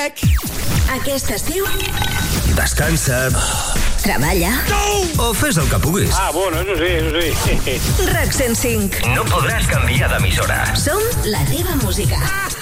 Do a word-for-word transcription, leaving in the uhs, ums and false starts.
back. Aquest estiu descansa, treballa o fes el que puguis. Ah, bueno, eso sí, eso sí. RAC cent cinc. No podràs canviar d'emissora. Som la teva música.